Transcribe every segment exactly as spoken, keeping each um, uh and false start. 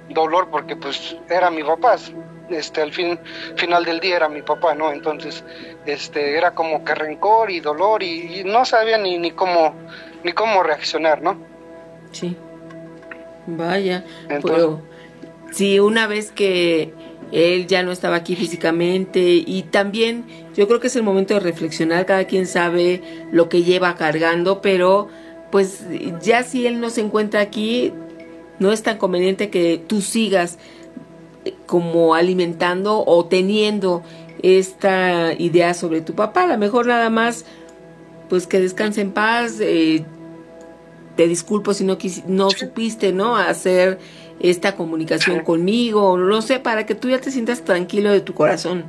dolor porque pues era mi papá, este, al fin, final del día era mi papá, ¿no? Entonces, este, era como que rencor y dolor y, y no sabía ni, ni cómo, ni cómo reaccionar, ¿no? Sí. Vaya, Entonces, pero sí, una vez que él ya no estaba aquí físicamente y también yo creo que es el momento de reflexionar, cada quien sabe lo que lleva cargando, pero pues ya si él no se encuentra aquí, no es tan conveniente que tú sigas como alimentando o teniendo esta idea sobre tu papá. A lo mejor nada más pues que descanse en paz. eh, te disculpo si no quis, no supiste, ¿no? Hacer esta comunicación conmigo, no sé, para que tú ya te sientas tranquilo de tu corazón.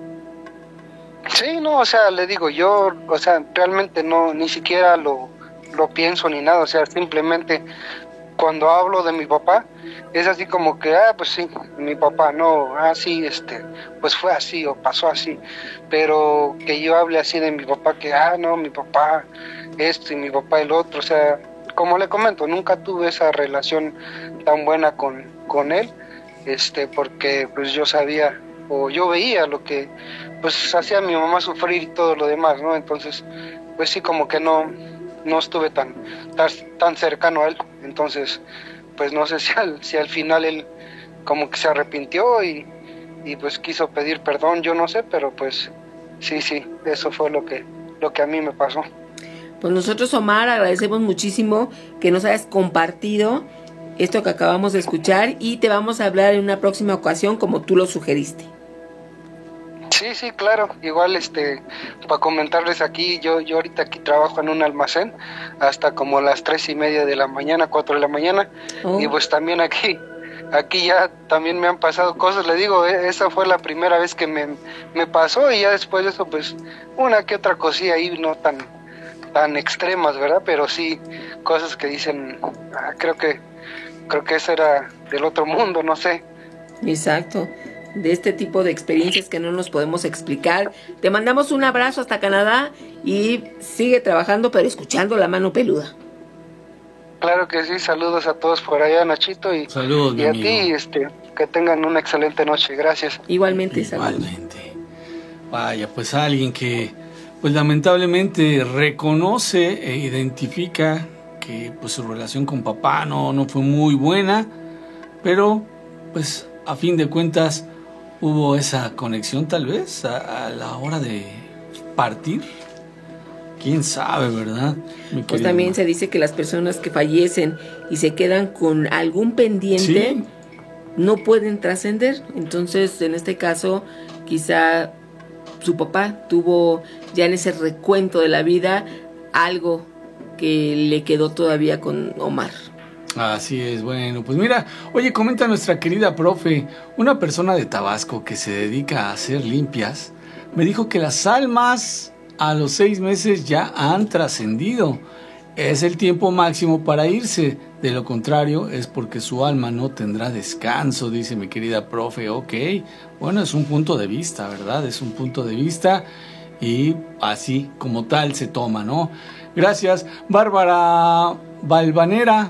sí, no, o sea, le digo, yo, o sea, realmente no, ni siquiera lo, lo pienso ni nada, o sea, simplemente cuando hablo de mi papá, es así como que, ah, pues sí, mi papá, no, ah, sí, este, pues fue así o pasó así, pero que yo hable así de mi papá, que, ah, no, mi papá esto y mi papá el otro, o sea, como le comento, nunca tuve esa relación tan buena con, con él, este, porque pues yo sabía o yo veía lo que pues hacía a mi mamá sufrir y todo lo demás, ¿no? Entonces, pues sí, como que no, no estuve tan, tan, tan cercano a él, entonces, pues no sé si al, si al final él como que se arrepintió y, y pues quiso pedir perdón, yo no sé, pero pues sí, sí, eso fue lo que, lo que a mí me pasó. Pues nosotros, Omar, agradecemos muchísimo que nos hayas compartido esto que acabamos de escuchar y te vamos a hablar en una próxima ocasión como tú lo sugeriste. Sí, sí, claro. Igual, este, para comentarles aquí, yo, yo ahorita aquí trabajo en un almacén hasta como las tres y media de la mañana, cuatro de la mañana, Oh. y pues también aquí, aquí ya también me han pasado cosas. Le digo, eh, esa fue la primera vez que me, me pasó y ya después de eso, pues, una que otra cosilla ahí, no tan, tan extremas, ¿verdad? Pero sí, cosas que dicen, ah, creo que, creo que eso era del otro mundo, no sé. Exacto, de este tipo de experiencias que no nos podemos explicar. Te mandamos un abrazo hasta Canadá y sigue trabajando pero escuchando La Mano Peluda. Claro que sí, saludos a todos por allá, Nachito, y, saludos, y a amigo. ti, este, que tengan una excelente noche, gracias. Igualmente, Igualmente. Saludos. Vaya, pues alguien que, pues lamentablemente reconoce e identifica que pues su relación con papá no, no fue muy buena, pero pues a fin de cuentas hubo esa conexión tal vez a, a la hora de partir. ¿Quién sabe, verdad? Pues también se dice que las personas que fallecen y se quedan con algún pendiente, ¿sí?, no pueden trascender. Entonces, en este caso, quizá su papá tuvo ya en ese recuento de la vida algo que le quedó todavía con Omar. Así es, bueno, pues mira, oye, comenta nuestra querida profe, una persona de Tabasco que se dedica a hacer limpias, me dijo que las almas a los seis meses ya han trascendido. Es el tiempo máximo para irse. De lo contrario, es porque su alma no tendrá descanso, dice mi querida profe. Ok, bueno, es un punto de vista, ¿verdad? Es un punto de vista y así como tal se toma, ¿no? Gracias. Bárbara Balvanera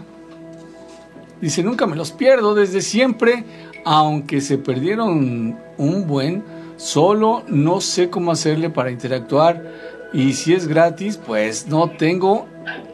dice, nunca me los pierdo desde siempre, aunque se perdieron un buen, solo no sé cómo hacerle para interactuar y si es gratis, pues no tengo.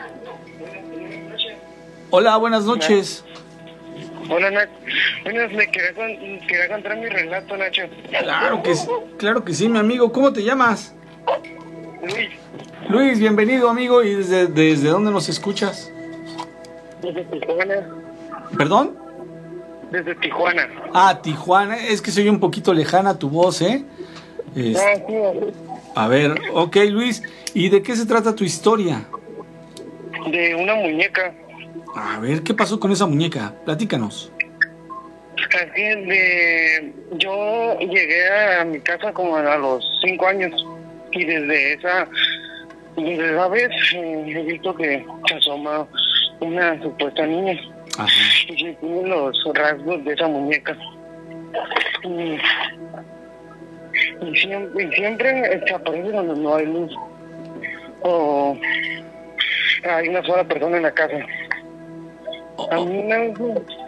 Hola, buenas noches. Hola, Nacho. Bueno, me quería, con, quería contar mi relato, Nacho. Claro que, claro que sí, mi amigo. ¿Cómo te llamas? Luis. Luis, bienvenido, amigo. ¿Y desde, desde dónde nos escuchas? Desde Tijuana. ¿Perdón? Desde Tijuana. Ah, Tijuana. Es que soy un poquito lejana tu voz, ¿eh? Es... Ah, sí, sí. A ver, ok, Luis. ¿Y de qué se trata tu historia? De una muñeca. A ver, ¿qué pasó con esa muñeca? Platícanos. Así es, de... yo llegué a mi casa como a los cinco años y desde esa, desde esa vez eh, he visto que se asoma una supuesta niña. Ajá. Y sí tiene los rasgos de esa muñeca. Y, y, siempre, y siempre se aparece cuando no hay luz o hay una sola persona en la casa. A mí me,